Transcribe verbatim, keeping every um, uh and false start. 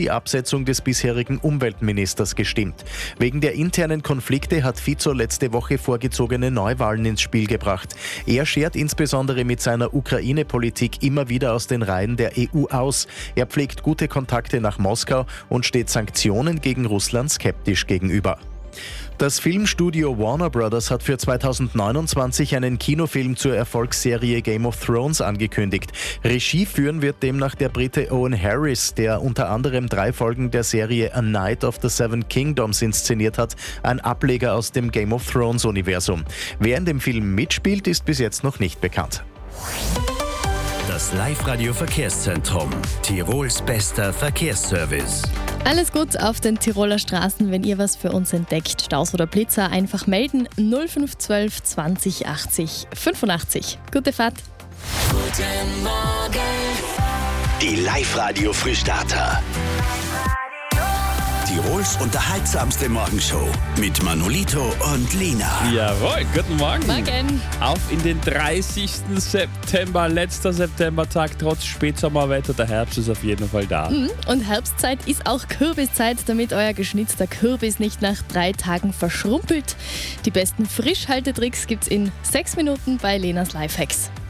die Absetzung des bisherigen Umweltministers gestimmt. Wegen der internen Konflikte hat Fico letzte Woche vorgezogene Neuwahlen ins Spiel gebracht. Er schert insbesondere mit seiner Ukraine-Politik immer wieder aus den Reihen der E U aus. Er pflegt gute Kontakte nach Moskau und steht Sanktionen gegen Russland skeptisch gegenüber. Das Filmstudio Warner Brothers hat für zweitausendneunundzwanzig einen Kinofilm zur Erfolgsserie Game of Thrones angekündigt. Regie führen wird demnach der Brite Owen Harris, der unter anderem drei Folgen der Serie A Knight of the Seven Kingdoms inszeniert hat, ein Ableger aus dem Game of Thrones Universum. Wer in dem Film mitspielt, ist bis jetzt noch nicht bekannt. Das Live-Radio-Verkehrszentrum, Tirols bester Verkehrsservice. Alles gut auf den Tiroler Straßen, wenn ihr was für uns entdeckt. Staus oder Blitzer, einfach melden null fünf eins zwei zwanzig achtzig fünfundachtzig. Gute Fahrt. Guten Morgen. Die Live-Radio-Frühstarter. Tirols unterhaltsamste Morgenshow mit Manolito und Lina. Jawohl, guten Morgen. Morgen. Auf in den dreißigsten September, letzter Septembertag, trotz Spätsommerwetter, der Herbst ist auf jeden Fall da. Und Herbstzeit ist auch Kürbiszeit, damit euer geschnitzter Kürbis nicht nach drei Tagen verschrumpelt. Die besten Frischhaltetricks gibt's in sechs Minuten bei Lenas Lifehacks.